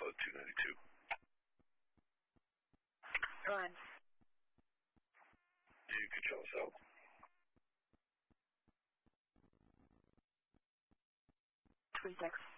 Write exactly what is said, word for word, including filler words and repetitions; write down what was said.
Alpha two ninety-two. Run. Do you control yourself? Three six.